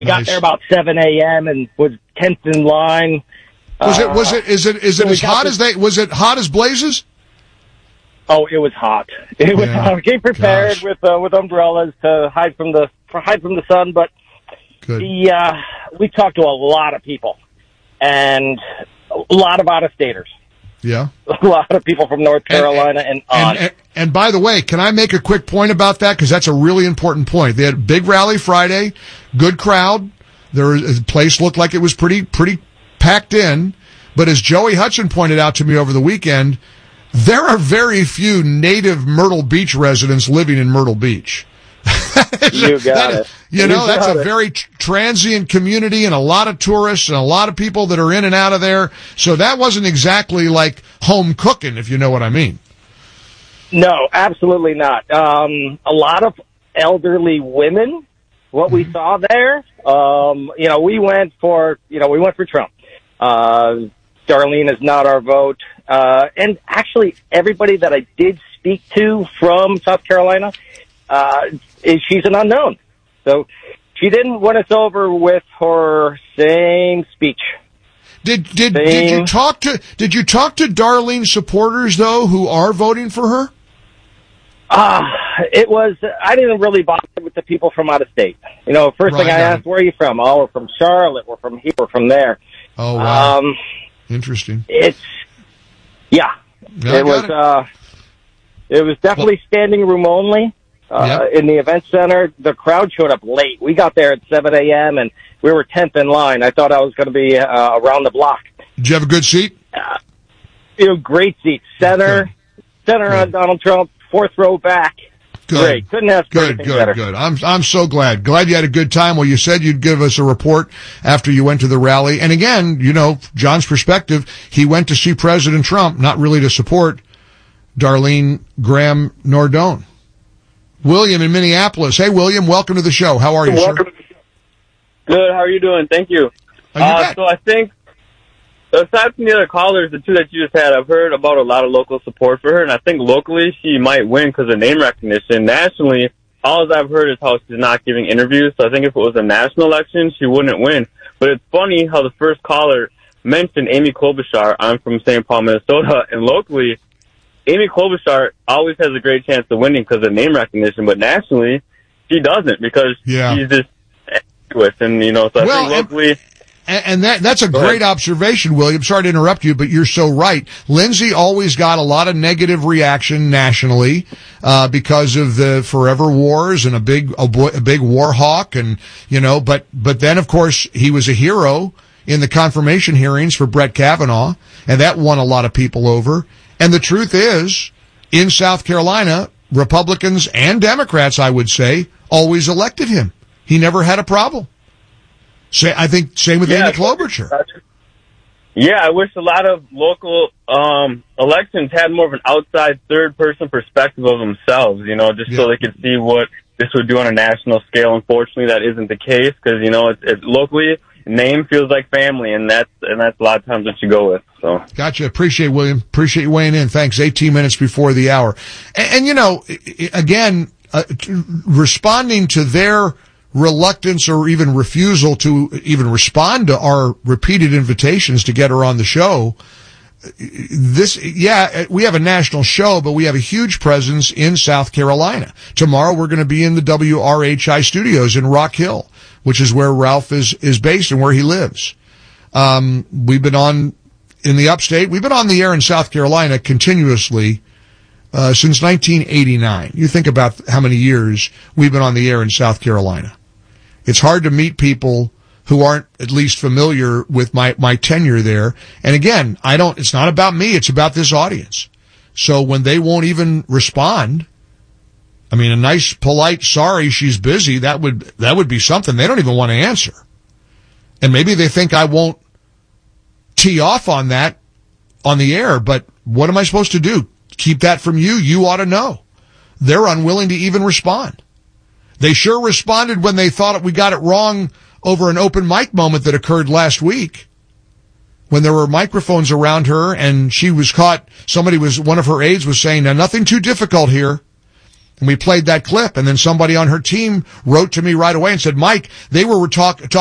We got there about 7 a.m. and was 10th in line. Was it as hot as was it hot as blazes? Oh, it was hot. It was hot. We came prepared with umbrellas to hide from the sun, but we talked to a lot of people and a lot of out-of-staters. Yeah. A lot of people from North Carolina and by the way, can I make a quick point about that? Because that's a really important point. They had a big rally Friday, good crowd. The place looked like it was pretty packed in. But as Joey Hudson pointed out to me over the weekend, there are very few native Myrtle Beach residents living in Myrtle Beach. You got it. That's a very transient community and a lot of tourists and a lot of people that are in and out of there. So that wasn't exactly like home cooking, if you know what I mean. No, absolutely not. A lot of elderly women, what we saw there. We went for Trump. Darlene is not our vote. And actually everybody that I did speak to from South Carolina, she's an unknown. So she didn't win us over with her same speech. Did you talk to Darlene's supporters though who are voting for her? I didn't really bother with the people from out of state. First thing I asked, where are you from? Oh, we're from Charlotte, we're from here, we're from there. Oh, wow. Interesting. It was definitely standing room only. In the event center, the crowd showed up late. We got there at 7 a.m. and we were 10th in line. I thought I was going to be around the block. Did you have a good seat? Great seat. Center on Donald Trump, 4th row back. Good. Great. Couldn't ask for anything better. Good. I'm so glad. Glad you had a good time. Well, you said you'd give us a report after you went to the rally. And again, John's perspective, he went to see President Trump, not really to support Darlene Graham Nardone. William in Minneapolis. Hey, William, welcome to the show. How are you, sir? Good. How are you doing? Thank you. So I think, aside from the other callers, the two that you just had, I've heard about a lot of local support for her, and I think locally she might win because of name recognition. Nationally, all I've heard is how she's not giving interviews, so I think if it was a national election, she wouldn't win. But it's funny how the first caller mentioned Amy Klobuchar. I'm from St. Paul, Minnesota, and locally, Amy Klobuchar always has a great chance of winning because of name recognition, but nationally, she doesn't because she's just ambiguous. And, so I think locally... And that's a great observation, William. Sorry to interrupt you, but you're so right. Lindsay always got a lot of negative reaction nationally, because of the forever wars and a big war hawk and, but then of course he was a hero in the confirmation hearings for Brett Kavanaugh, and that won a lot of people over. And the truth is, in South Carolina, Republicans and Democrats, I would say, always elected him. He never had a problem. I think same with Amy Klobuchar. Yeah, I wish a lot of local elections had more of an outside third-person perspective of themselves, so they could see what this would do on a national scale. Unfortunately, that isn't the case because, it's locally, name feels like family, and that's a lot of times what you go with. So Gotcha. Appreciate it, William. Appreciate you weighing in. Thanks. 18 minutes before the hour. And again, responding to their reluctance or even refusal to even respond to our repeated invitations to get her on the show. We have a national show, but we have a huge presence in South Carolina. Tomorrow we're going to be in the WRHI studios in Rock Hill, which is where Ralph is based and where he lives. We've been on in the upstate. We've been on the air in South Carolina continuously since 1989. You think about how many years we've been on the air in South Carolina. It's hard to meet people who aren't at least familiar with my tenure there. And again, it's not about me, it's about this audience. So when they won't even respond, a nice, polite, sorry, she's busy, that would be something. They don't even want to answer. And maybe they think I won't tee off on that on the air, but what am I supposed to do? Keep that from you? You ought to know. They're unwilling to even respond. They sure responded when they thought we got it wrong over an open mic moment that occurred last week when there were microphones around her and she was caught. One of her aides was saying, now nothing too difficult here. And we played that clip, and then somebody on her team wrote to me right away and said, Mike, they were talking